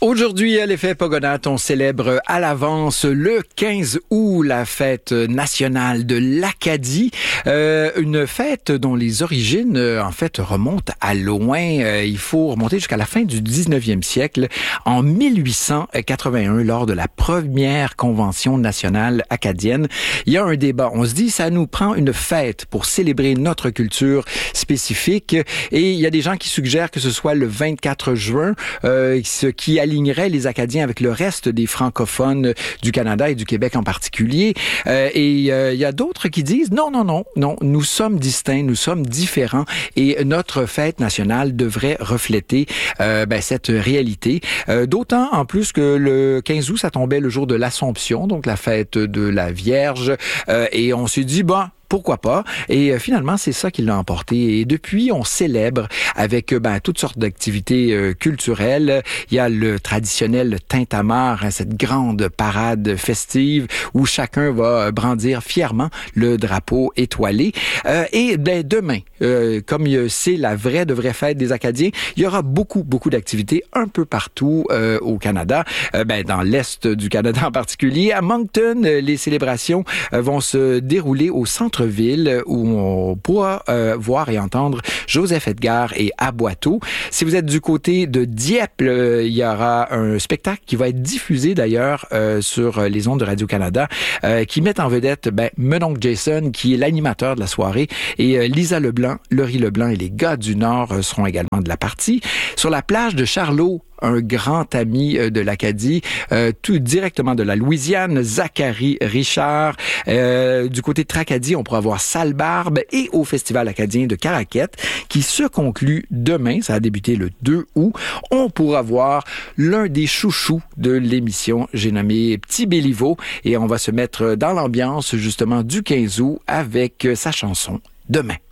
Aujourd'hui, à l'effet Pogonat, on célèbre à l'avance le 15 août la fête nationale de l'Acadie. Une fête dont les origines, en fait, remontent à loin. Il faut remonter jusqu'à la fin du 19e siècle, en 1881, lors de la première convention nationale acadienne. Il y a un débat. On se dit, ça nous prend une fête pour célébrer notre culture spécifique. Et il y a des gens qui suggèrent que ce soit le 24 juin, ce qui alignerait les Acadiens avec le reste des francophones du Canada et du Québec en particulier. Il y a d'autres qui disent non, nous sommes distincts, nous sommes différents et notre fête nationale devrait refléter cette réalité. D'autant en plus que le 15 août, ça tombait le jour de l'Assomption, donc la fête de la Vierge, et on s'est dit, pourquoi pas? Et finalement, c'est ça qui l'a emporté. Et depuis, on célèbre avec toutes sortes d'activités culturelles. Il y a le traditionnel tintamarre, cette grande parade festive où chacun va brandir fièrement le drapeau étoilé. Et demain, comme c'est la vraie fête des Acadiens, il y aura beaucoup d'activités un peu partout au Canada, dans l'est du Canada en particulier. À Moncton, les célébrations vont se dérouler au centre-ville où on pourra voir et entendre Joseph Edgar et Aboiteau. Si vous êtes du côté de Dieppe, il y aura un spectacle qui va être diffusé d'ailleurs sur les ondes de Radio-Canada qui met en vedette Mononcle Jason qui est l'animateur de la soirée et Lisa Leblanc, Laurie Leblanc et les gars du Nord seront également de la partie. Sur la plage de Charlot, un grand ami de l'Acadie, tout directement de la Louisiane, Zachary Richard. Du côté de Tracadie, on pourra voir Salbarbe et au Festival acadien de Caraquette qui se conclut demain, ça a débuté le 2 août. On pourra voir l'un des chouchous de l'émission, j'ai nommé Petit Béliveau, et on va se mettre dans l'ambiance justement du 15 août avec sa chanson Demain.